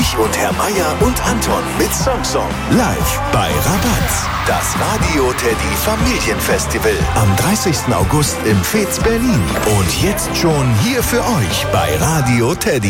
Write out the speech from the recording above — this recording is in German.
Ich und Herr Meier und Anton mit Song live bei Rabatz. Das Radio Teddy Familienfestival am 30. August im Fez Berlin. Und jetzt schon hier für euch bei Radio Teddy.